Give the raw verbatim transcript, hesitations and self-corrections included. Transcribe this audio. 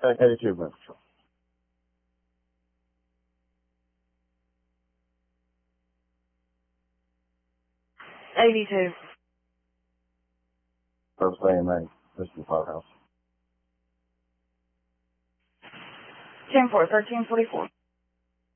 eighty-two, Brent Patrol. eighty-two. Service A M A. This is the firehouse. ten four, thirteen forty-four.